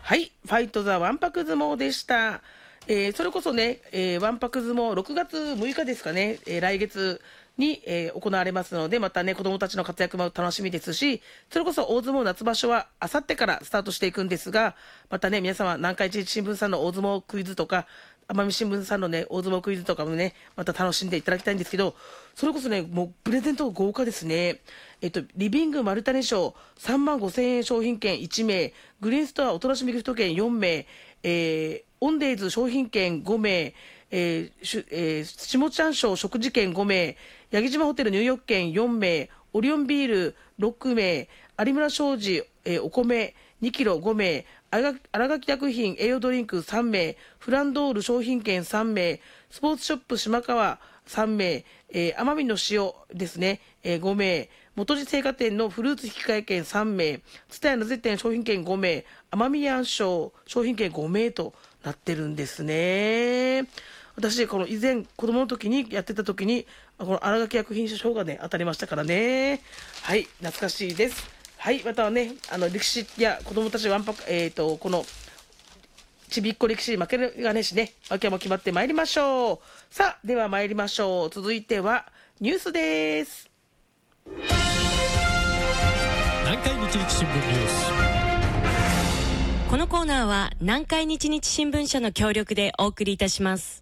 はい、ファイトザわんぱく相撲でした。それこそね、わんぱく相撲6月6日ですかね、来月に、行われますので、またね、子どもたちの活躍も楽しみですし、それこそ大相撲夏場所はあさってからスタートしていくんですが、またね、皆様、南海一日新聞さんの大相撲クイズとか、奄美新聞さんのね、大相撲クイズとかもね、また楽しんでいただきたいんですけど、それこそね、もうプレゼント豪華ですね。リビング丸種賞3万5千円商品券1名、グリーンストアおとなしみギフト券4名、オンデイズ商品券5名、下ちゃん賞食事券5名、八木島ホテル入浴券4名、オリオンビール6名、有村商事、お米2キロ5名、新垣薬品栄養ドリンク3名、フランドール商品券3名、スポーツショップ島川3名、奄美の塩ですね、5名、元地青果店のフルーツ引換券3名、蔦屋の絶店商品券5名、奄美やん賞商品券5名となってるんですね。私この以前子供の時にやってた時にこの新垣薬品賞がね当たりましたからね。はい、懐かしいです。はい、またはね、歴史や子供たちわんぱく、このちびっこ歴史負けがねしね、わけも決まってまいりましょう。さあ、では参りましょう。続いてはニュースです。 南海日日新聞ニュース。 このコーナーは南海日日新聞社の協力でお送りいたします。